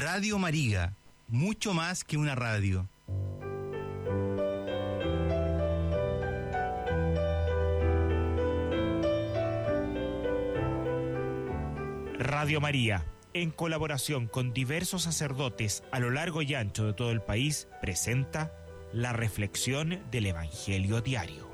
Radio María, mucho más que una radio. Radio María, en colaboración con diversos sacerdotes a lo largo y ancho de todo el país, presenta la reflexión del Evangelio diario.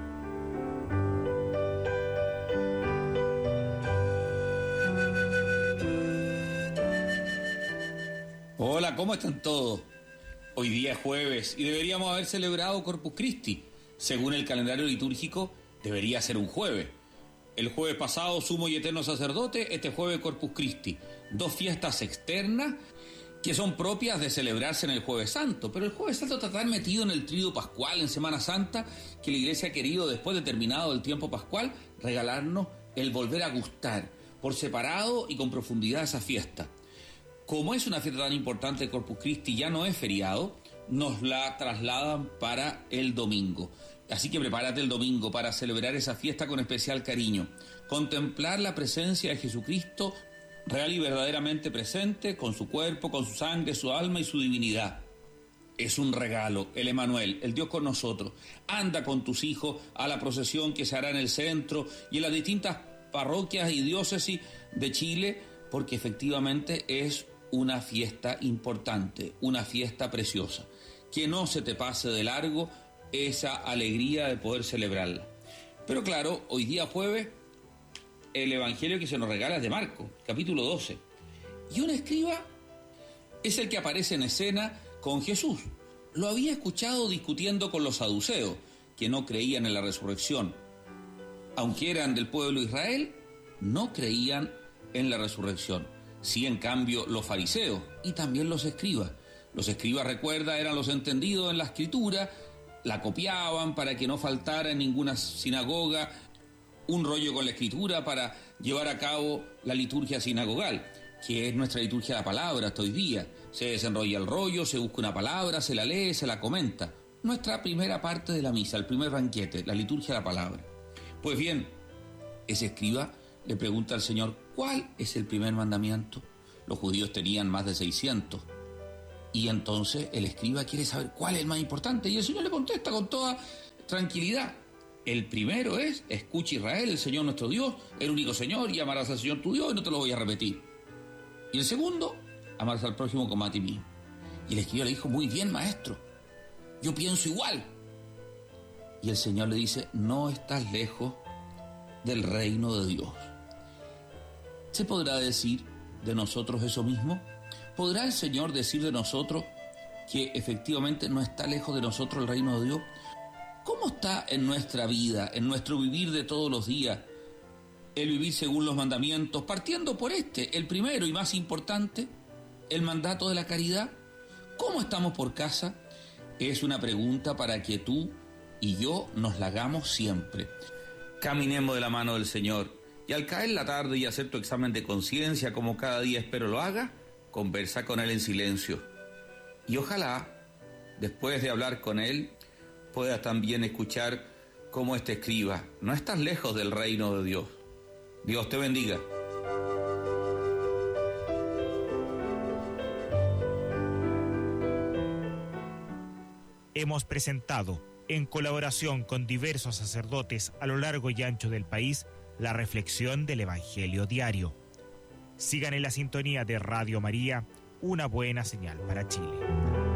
Hola, ¿cómo están todos? Hoy día es jueves y deberíamos haber celebrado Corpus Christi. Según el calendario litúrgico, debería ser un jueves. El jueves pasado, Sumo y Eterno Sacerdote, este jueves Corpus Christi. Dos fiestas externas que son propias de celebrarse en el Jueves Santo. Pero el Jueves Santo está tan metido en el Tríodo Pascual, en Semana Santa, que la Iglesia ha querido, después de terminado el tiempo pascual, regalarnos el volver a gustar, por separado y con profundidad, esa fiesta. Como es una fiesta tan importante, Corpus Christi ya no es feriado, nos la trasladan para el domingo. Así que prepárate el domingo para celebrar esa fiesta con especial cariño. Contemplar la presencia de Jesucristo real y verdaderamente presente, con su cuerpo, con su sangre, su alma y su divinidad. Es un regalo, el Emmanuel, el Dios con nosotros. Anda con tus hijos a la procesión que se hará en el centro y en las distintas parroquias y diócesis de Chile, porque efectivamente es una fiesta importante, una fiesta preciosa. Que no se te pase de largo esa alegría de poder celebrarla. Pero claro, hoy día jueves, el Evangelio que se nos regala es de Marcos, capítulo 12. Y un escriba es el que aparece en escena con Jesús. Lo había escuchado discutiendo con los saduceos, que no creían en la resurrección. Aunque eran del pueblo de Israel, no creían en la resurrección. Sí, en cambio, los fariseos y también los escribas. Los escribas, recuerda, eran los entendidos en la escritura, la copiaban para que no faltara en ninguna sinagoga un rollo con la escritura para llevar a cabo la liturgia sinagogal, que es nuestra liturgia de la palabra hasta hoy día. Se desenrolla el rollo, se busca una palabra, se la lee, se la comenta. Nuestra primera parte de la misa, el primer banquete, la liturgia de la palabra. Pues bien, ese escriba le pregunta al Señor, ¿cuál es el primer mandamiento? Los judíos tenían más de 600. Y entonces el escriba quiere saber cuál es el más importante. Y el Señor le contesta con toda tranquilidad. El primero es, escucha Israel, el Señor nuestro Dios, el único Señor, y amarás al Señor tu Dios, y no te lo voy a repetir. Y el segundo, amarás al prójimo como a ti mismo. Y el escriba le dijo, muy bien, maestro, yo pienso igual. Y el Señor le dice, no estás lejos del reino de Dios. ¿Se podrá decir de nosotros eso mismo? ¿Podrá el Señor decir de nosotros que efectivamente no está lejos de nosotros el reino de Dios? ¿Cómo está en nuestra vida, en nuestro vivir de todos los días, el vivir según los mandamientos, partiendo por el primero y más importante, el mandato de la caridad? ¿Cómo estamos por casa? Es una pregunta para que tú y yo nos la hagamos siempre. Caminemos de la mano del Señor y al caer la tarde y hacer tu examen de conciencia, como cada día espero lo hagas, conversa con Él en silencio. Y ojalá, después de hablar con Él, puedas también escuchar cómo este escriba, no estás lejos del reino de Dios. Dios te bendiga. Hemos presentado, en colaboración con diversos sacerdotes a lo largo y ancho del país, la reflexión del Evangelio diario. Sigan en la sintonía de Radio María, una buena señal para Chile.